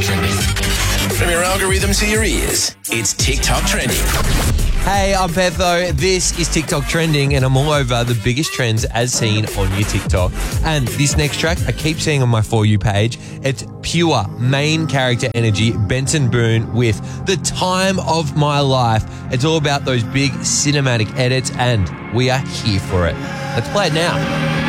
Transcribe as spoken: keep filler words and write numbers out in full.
Trending. From your algorithm to your ears, it's TikTok Trending. Hey, I'm Petho. This is TikTok Trending, and I'm all over the biggest trends as seen on your TikTok. And this next track, I keep seeing on my For You page, it's pure main character energy, Benson Boone with The Time of My Life. It's all about those big cinematic edits, and we are here for it. Let's play it now.